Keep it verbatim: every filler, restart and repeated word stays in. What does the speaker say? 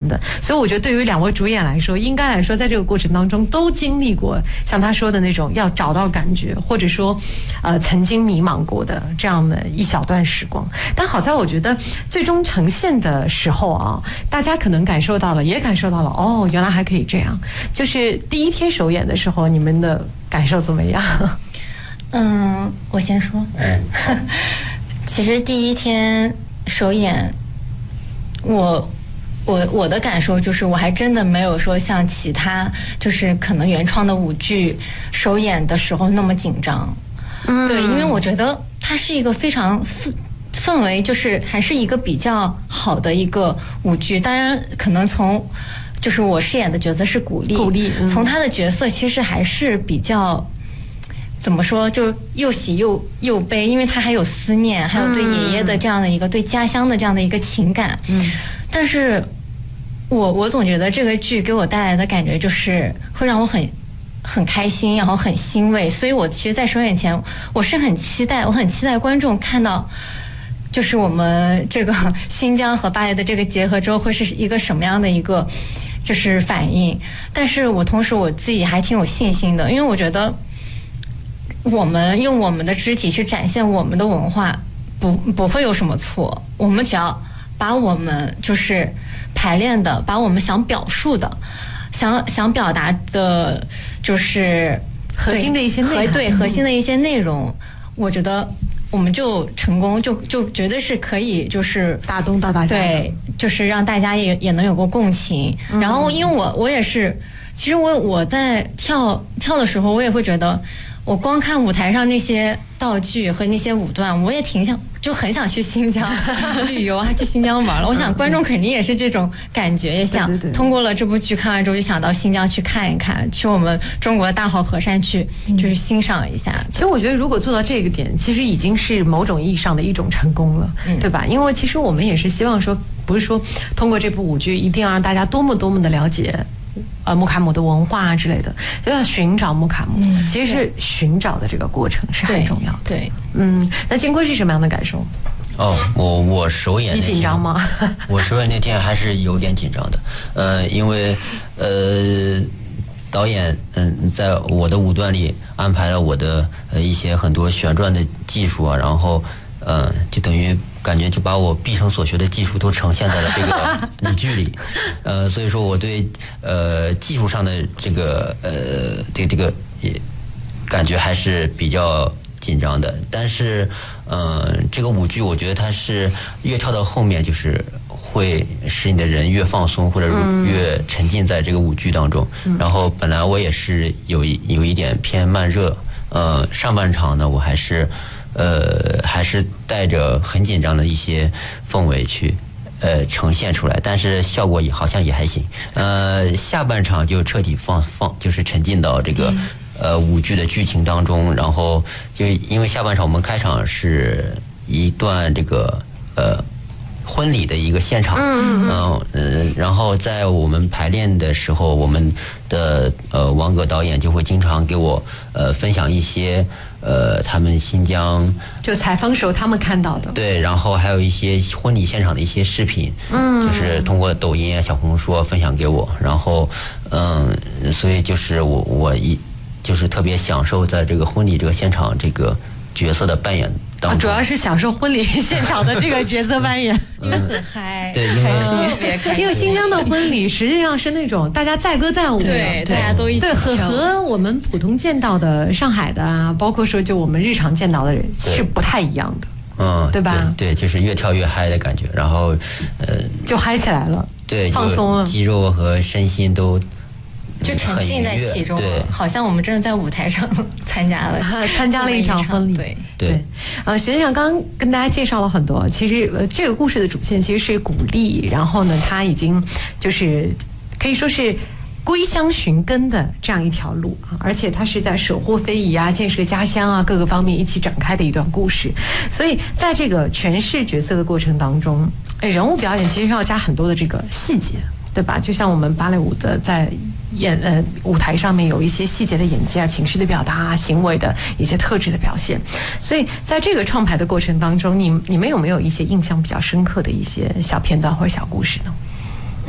的。所以我觉得对于两位主演来说，应该来说在这个过程当中都经历过像他说的那种要找到感觉，或者说呃曾经迷茫过的这样的一小段时光。但好在我觉得最终呈现的时候啊，大家可能感受到了，也感受到了，哦，原来还可以这样。就是第一天首演的时候，你们的感受怎么样？ 嗯，我先说。其实第一天首演，我我我的感受就是，我还真的没有说像其他就是可能原创的舞剧首演的时候那么紧张。嗯，对，因为我觉得它是一个非常氛氛围，就是还是一个比较好的一个舞剧。当然，可能从就是我饰演的角色是古力， 古力、嗯、 从他的角色其实还是比较。怎么说，就又喜又又悲，因为他还有思念，还有对爷爷的这样的一个、嗯、对家乡的这样的一个情感。嗯，但是我我总觉得这个剧给我带来的感觉就是会让我很很开心，然后很欣慰。所以我其实，在首演前，我是很期待，我很期待观众看到，就是我们这个新疆和芭蕾的这个结合之后会是一个什么样的一个就是反应。但是我同时我自己还挺有信心的，因为我觉得。我们用我们的肢体去展现我们的文化，不不会有什么错。我们只要把我们就是排练的，把我们想表述的、想想表达的，就是核心的一些内容， 对核心的一些内容，我觉得我们就成功，就就绝对是可以，就是打动到大家， 对，就是让大家也也能有过共情。嗯、然后，因为我我也是，其实我我在跳跳的时候，我也会觉得。我光看舞台上那些道具和那些舞段，我也挺想，就很想去新疆旅游啊，去新疆玩了。我想观众肯定也是这种感觉，也想通过了这部剧看完之后，就想到新疆去看一看，去我们中国的大好河山去，就是欣赏一下。 其实我觉得，如果做到这个点，其实已经是某种意义上的一种成功了，嗯、对吧？因为其实我们也是希望说，不是说通过这部舞剧一定要让大家多么多么的了解。呃，穆卡姆的文化啊之类的，就要寻找穆卡姆。嗯、其实是寻找的这个过程是很重要的。 对， 嗯，那金坤是什么样的感受？ 哦，我我首演那天， 你紧张吗？ 我首演那天还是有点紧张的，呃，因为呃，导演嗯，在我的舞段里安排了我的呃一些很多旋转的技术啊，然后呃，就等于。感觉就把我毕生所学的技术都呈现在了这个舞剧里，呃，所以说我对呃技术上的这个呃这个这个也感觉还是比较紧张的。但是，嗯、呃，这个舞剧我觉得它是越跳到后面，就是会使你的人越放松，或者越沉浸在这个舞剧当中。嗯、然后本来我也是有一有一点偏慢热，呃，上半场呢我还是。呃，还是带着很紧张的一些氛围去，呃，呈现出来，但是效果也好像也还行。呃，下半场就彻底放放，就是沉浸到这个呃舞剧的剧情当中，然后就因为下半场我们开场是一段这个呃婚礼的一个现场，嗯嗯、呃，然后在我们排练的时候，我们的呃王格导演就会经常给我呃分享一些。呃，他们新疆就采访时候他们看到的， 对，然后还有一些婚礼现场的一些视频，嗯，就是通过抖音啊、小红书分享给我，然后，嗯，所以就是我我一就是特别享受在这个婚礼这个现场这个角色的扮演当中， 啊、主要是享受婚礼现场的这个角色扮演， 因为很嗨， 对，因为特别开心。 因为新疆的婚礼实际上是那种大家载歌载舞的， 对，大家都一起对，和和我们普通见到的上海的啊，包括说就我们日常见到的人是不太一样的， 嗯， 对吧？ 对，对，就是越跳越嗨的感觉，然后，呃， 就嗨起来了， 对， 放松了， 肌肉和身心都。 就沉浸在其中，好像我们真的在舞台上参加了参加了一场婚礼。 对对，呃，实际上刚刚跟大家介绍了很多，其实呃这个故事的主线其实是古力，然后呢，他已经就是可以说是归乡寻根的这样一条路啊，而且他是在守护非遗啊、建设家乡啊各个方面一起展开的一段故事，所以在这个诠释角色的过程当中，人物表演其实要加很多的这个细节，对吧？就像我们芭蕾舞的在。演呃舞台上面有一些细节的演技啊、情绪的表达啊、行为的一些特质的表现，所以在这个创排的过程当中，你你们有没有一些印象比较深刻的一些小片段或者小故事呢？